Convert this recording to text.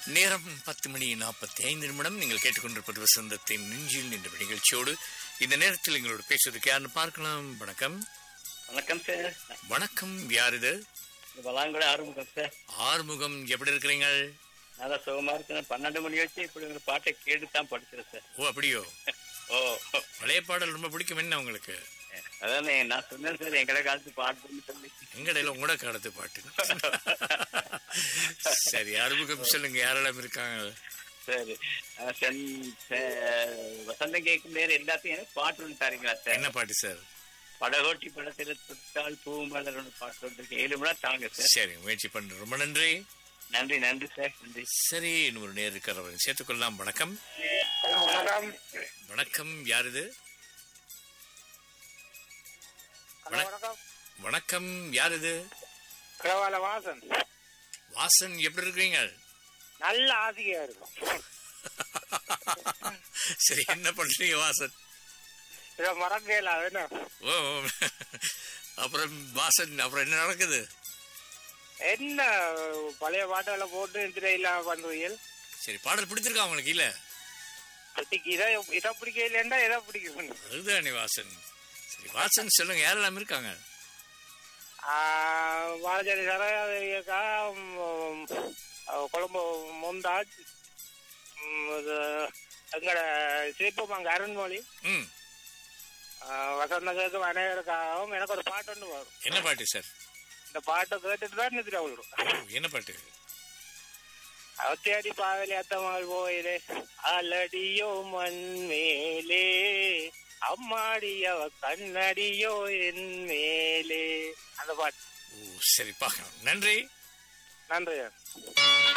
நேரம் 10:45. நீங்கள் கேட்டுக்கொண்டிருப்பது வசந்தத்தின் நெஞ்சில் என்ற நிகழ்ச்சியோடு இந்த நேரத்தில் எங்களோட பேசுவதற்கு யாருன்னு பார்க்கலாம். வணக்கம். வணக்கம் சார். வணக்கம். யார் இது? வளாங்கூட ஆறுமுகம் சார். ஆறுமுகம், எப்படி இருக்கிறீங்க? நல்லா சுகமா இருக்கேன். 12 மணி வச்சு இப்படி ஒரு பாட்டை கேட்டு தான் படிக்கிறேன் சார். ஓ, அப்படியோ? ஓ, பழைய பாடல் ரொம்ப பிடிக்கும் என்ன உங்களுக்கு? அதானே நான் சொன்னேன் சார், எங்கட காலத்து பாட்டுன்னு சொல்லி. எங்கடையில உங்களோட காலத்து பாட்டு. சரி, ஆறுமுகம் சொல்லுங்க, யாரெல்லாம் இருக்காங்க? சரி, வசந்தம் கேட்கும் நேரம் எல்லாத்தையும் எனக்கு பாட்டு ஒன்று தரீங்களா சார்? என்ன பாட்டு சார்? படகோட்டி படத்தில் தொட்டால் பூ மலர் ஒன்று பாட்டு ஒன்று 7 மணி தாங்க சார். சரி, முயற்சி பண்றேன். ரொம்ப நன்றி. நன்றி நன்றி சார், நன்றி. சரி, இன்னொரு நேர் இருக்கிறவரை சேர்த்துக்கொள்ளலாம். வணக்கம். வணக்கம். வணக்கம். யார் இது? வணக்கம். வணக்கம். யார் இது? கிழவால வாசன். வாசன், எப்படி இருக்கிறீங்க? நல்ல ஆசையா இருக்கும். சரி, என்ன பண்றீங்க வாசன்? இதை மறக்கல என்ன? ஓ, அப்புறம் வாசன், அப்புறம் என்ன நடக்குது? என்ன பழைய பாட்டெல்லாம் போட்டு திரையில பண்றீங்க? சரி, பாடல் பிடிச்சிருக்கா உங்களுக்கு? இல்ல இதை பிடிக்க இல்லையா? எதை பிடிக்கும்? அதுதானே வாசன். சரி, வாசன் சொல்லுங்க, யாரெல்லாம் இருக்காங்க? வாழஜாரி சரகா, கொழம்பு முந்தாஜ், எங்கட சிரிப்பமாங்க அருண்மொழி, வசந்தங்களுக்கு அனைவருக்காகவும் எனக்கு ஒரு பாட்டு ஒன்று வரும். என்ன பாட்டு சார்? இந்த பாட்டை கேட்டுட்டு தான் நிதிரா விடும். என்ன பாட்டு? அவத்தியாடி பாவலி அத்தமாள் போயிலே அலடியோ மண் மேலே அம்மாடியவ கண்ணடியோ என் மேலே, அந்த பாட்டு. ஓ, சரி, பார்க்கலாம். நன்றி. நன்றி.